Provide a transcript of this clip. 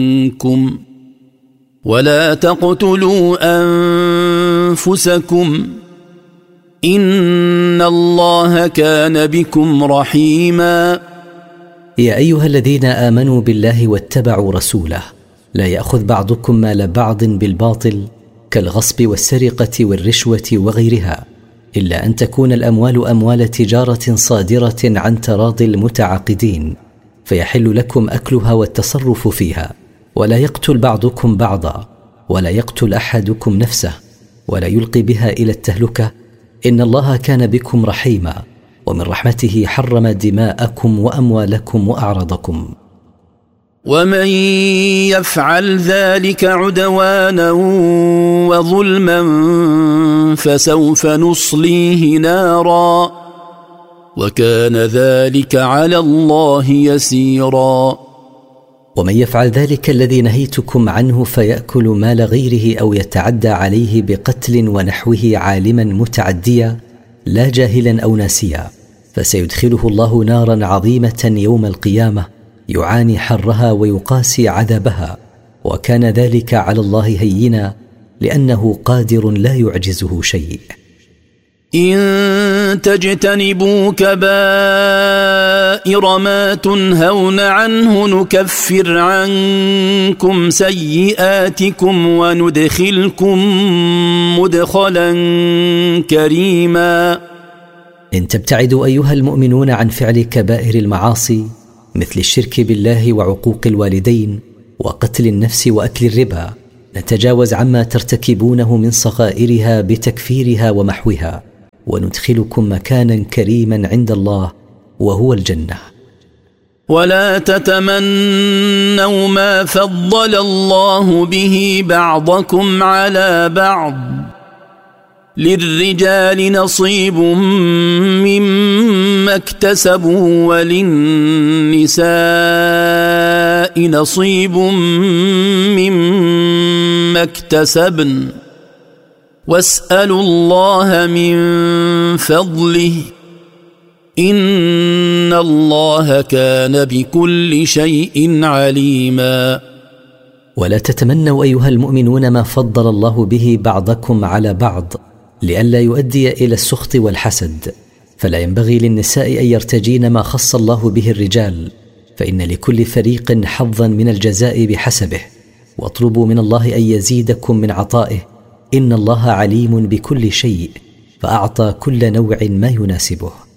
منكم ولا تقتلوا أنفسكم إن الله كان بكم رحيما. يا أيها الذين آمنوا بالله واتبعوا رسوله لا يأخذ بعضكم مال بعض بالباطل كالغصب والسرقة والرشوة وغيرها، إلا أن تكون الأموال أموال تجارة صادرة عن تراضي المتعاقدين، فيحل لكم أكلها والتصرف فيها. ولا يقتل بعضكم بعضا، ولا يقتل أحدكم نفسه، ولا يلقي بها إلى التهلكة، إن الله كان بكم رحيما، ومن رحمته حرم دماءكم وأموالكم وأعراضكم. ومن يفعل ذلك عدوانا وظلما فسوف نصليه نارا وكان ذلك على الله يسيرا. ومن يفعل ذلك الذي نهيتكم عنه فيأكل مال غيره أو يتعدى عليه بقتل ونحوه عالما متعديا لا جاهلا أو ناسيا، فسيدخله الله نارا عظيمة يوم القيامة يعاني حرها ويقاسي عذابها، وكان ذلك على الله هينا لأنه قادر لا يعجزه شيء. إن تجتنبوا كبائر ما تنهون عنه نكفر عنكم سيئاتكم وندخلكم مدخلا كريما. إن تبتعدوا أيها المؤمنون عن فعل كبائر المعاصي مثل الشرك بالله وعقوق الوالدين وقتل النفس وأكل الربا، نتجاوز عما ترتكبونه من صغائرها بتكفيرها ومحوها، وندخلكم مكانا كريما عند الله وهو الجنة. ولا تتمنوا ما فضل الله به بعضكم على بعض، للرجال نصيب مما اكتسبوا وللنساء نصيب مما اكتسبن واسألوا الله من فضله إن الله كان بكل شيء عليما. ولا تتمنوا أيها المؤمنون ما فضل الله به بعضكم على بعض لئلا يؤدي إلى السخط والحسد، فلا ينبغي للنساء أن يرتجين ما خص الله به الرجال، فإن لكل فريق حظا من الجزاء بحسبه، واطلبوا من الله أن يزيدكم من عطائه، إن الله عليم بكل شيء، فأعطى كل نوع ما يناسبه.